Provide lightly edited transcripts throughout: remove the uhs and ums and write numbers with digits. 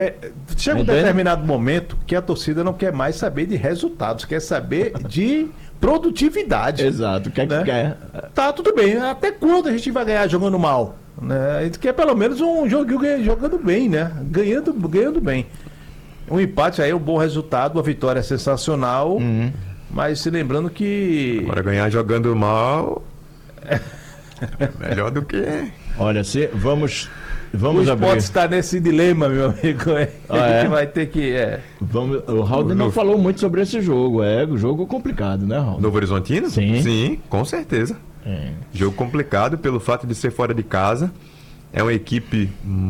Chega um determinado momento que a torcida não quer mais saber de resultados, quer saber de produtividade. Exato, o que é que quer? Tá, tudo bem. Até quando a gente vai ganhar jogando mal? Né? A gente quer pelo menos um joguinho jogando bem, né? Ganhando bem. Um empate aí é um bom resultado, uma vitória sensacional, mas se lembrando que... Agora ganhar jogando mal é melhor do que... Olha, vamos o abrir. Sport está nesse dilema, meu amigo. A gente vai ter que... O Raul não falou muito sobre esse jogo. É um jogo complicado, né, Raul? Novo Horizontino? Sim. Sim, com certeza. Jogo complicado pelo fato de ser fora de casa. É uma equipe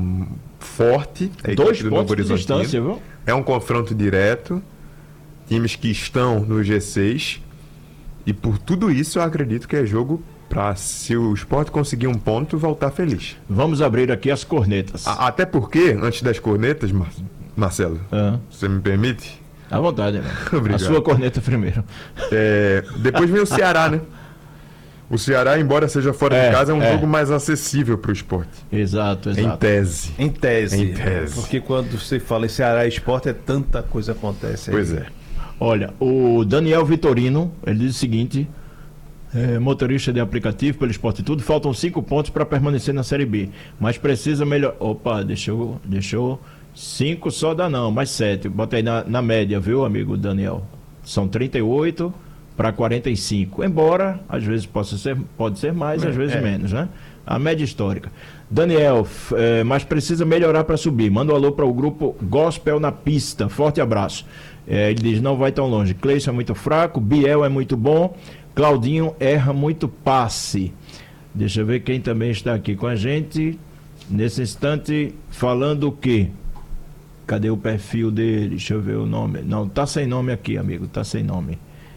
forte. A 2 equipe do Novo pontos de Horizontino. distância, viu? É um confronto direto. Times que estão no G6. E por tudo isso eu acredito que é jogo para, se o Sport conseguir um ponto, voltar feliz. Vamos abrir aqui as cornetas. Até porque, antes das cornetas, Marcelo, você me permite? À vontade, né? Obrigado. A sua corneta primeiro. Depois vem o Ceará, né? O Ceará, embora seja fora de casa, é um jogo mais acessível para o Sport. Exato. Em tese. Em tese. tese. Porque quando você fala em Ceará Sport, tanta coisa acontece aí. Pois é. Olha, o Daniel Vitorino, ele diz o seguinte: motorista de aplicativo pelo Sport e tudo, faltam 5 pontos para permanecer na Série B, mas precisa melhor. Opa, deixou 5 só dá não, mais 7. Bota aí na média, viu, amigo Daniel? São 38 para 45. Embora, às vezes pode ser mais, às vezes menos, né? A média histórica. Daniel, mas precisa melhorar para subir. Manda um alô para o grupo Gospel na Pista. Forte abraço. Ele diz, não vai tão longe. Cleison é muito fraco, Biel é muito bom, Claudinho erra muito passe. Deixa eu ver quem também está aqui com a gente. Nesse instante, falando o quê? Cadê o perfil dele? Deixa eu ver o nome. Não, tá sem nome aqui, amigo, tá sem nome.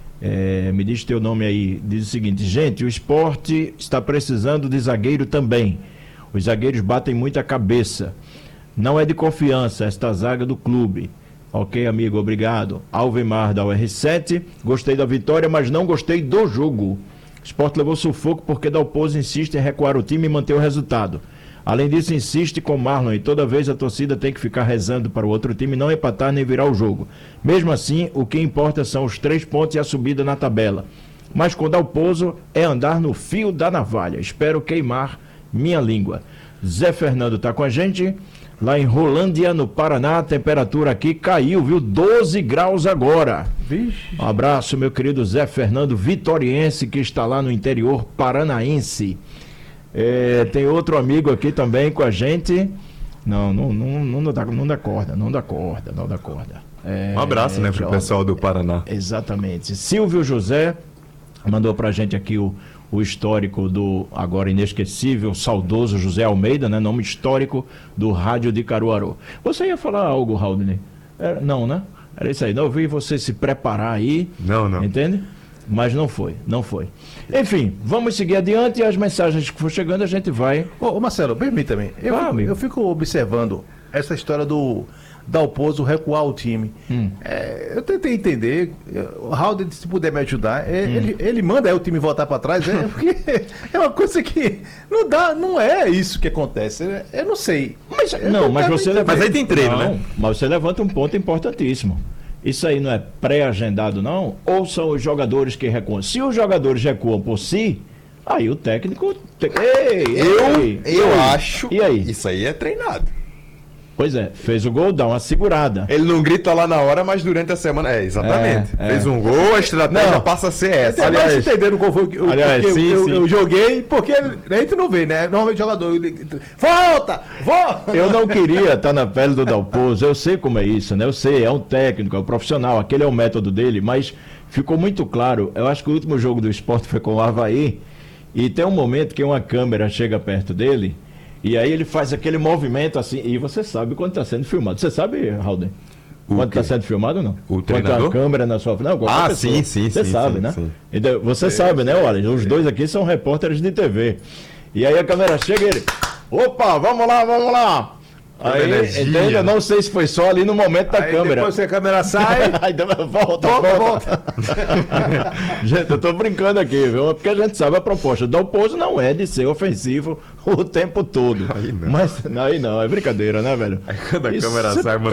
Me diz teu nome aí. Diz o seguinte: gente, o Sport está precisando de zagueiro também. Os zagueiros batem muita cabeça. Não é de confiança esta zaga do clube. Ok, amigo, obrigado. Alvemar da UR7, gostei da vitória, mas não gostei do jogo. O Sport levou sufoco porque Dalpozo insiste em recuar o time e manter o resultado. Além disso, insiste com Marlon e toda vez a torcida tem que ficar rezando para o outro time não empatar nem virar o jogo. Mesmo assim, o que importa são os 3 pontos e a subida na tabela. Mas com Dalpozo é andar no fio da navalha. Espero queimar minha língua. Zé Fernando está com a gente. Lá em Rolândia, no Paraná, a temperatura aqui caiu, viu? 12 graus agora. Vixe. Um abraço, meu querido Zé Fernando, vitoriense, que está lá no interior paranaense. Tem outro amigo aqui também com a gente. Não dá corda. Um abraço, né, pro pessoal do Paraná. Exatamente. Silvio José mandou pra gente aqui o histórico do agora inesquecível, saudoso José Almeida, né? Nome histórico do rádio de Caruaru. Você ia falar algo, Raul? Não, né? Era isso aí. Não, eu vi você se preparar aí. Não. Entende? Mas não foi. Enfim, vamos seguir adiante e as mensagens que for chegando a gente vai... Ô Marcelo, permita-me. Eu fico observando essa história do Dalpozo recuar o time. Eu tentei entender. O Raul, se puder me ajudar, ele manda o time voltar para trás, porque é uma coisa que não é isso que acontece. Eu não sei. Mas aí tem treino, né? Mas você levanta um ponto importantíssimo. Isso aí não é pré-agendado, não? Ou são os jogadores que recuam? Se os jogadores recuam por si, aí o técnico... Eu acho e aí? Isso aí é treinado. Pois é, fez o gol, dá uma segurada. Ele não grita lá na hora, mas durante a semana... Exatamente. Fez um gol, a estratégia passa a ser essa. Aliás, entendendo qual foi eu joguei, porque a gente não vê, né? Normalmente o jogador... Volta! Eu não queria estar na pele do Dalpozo, eu sei como é isso, né? Eu sei, é um técnico, é um profissional, aquele é o método dele, mas ficou muito claro. Eu acho que o último jogo do Sport foi com o Avaí, e tem um momento que uma câmera chega perto dele, e aí ele faz aquele movimento assim, e você sabe quando está sendo filmado. Você sabe, Raul? Quando está sendo filmado ou não? O treinador? Quando a câmera na sua... Não, pessoa. Sim. Você sabe, né? Sim. Então, você sabe, né, olha, os dois aqui são repórteres de TV. E aí a câmera chega e ele... Opa, vamos lá! Aí, entende? Eu não sei se foi só ali no momento da câmera. Depois que a câmera sai, aí volta. Gente, eu tô brincando aqui, viu? Porque a gente sabe a proposta do Dalpozo não é de ser ofensivo o tempo todo. Aí não. Mas aí não, é brincadeira, né, velho? Aí quando a câmera sai,